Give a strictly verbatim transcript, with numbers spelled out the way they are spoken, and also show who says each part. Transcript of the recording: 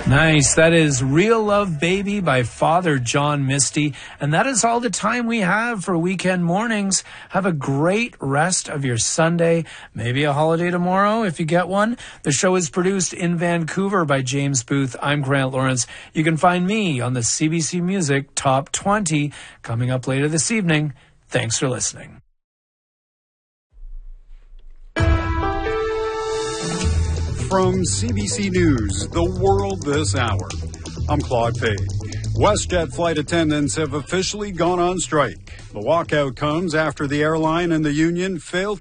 Speaker 1: Nice. That is Real Love Baby by Father John Misty. And that is all the time we have for weekend mornings. Have a great rest of your Sunday. Maybe a holiday tomorrow if you get one. The show is produced in Vancouver by James Booth. I'm Grant Lawrence. You can find me on the C B C Music Top twenty coming up later this evening. Thanks for listening.
Speaker 2: From C B C News, The World This Hour, I'm Claude Fay. WestJet flight attendants have officially gone on strike. The walkout comes after the airline and the union failed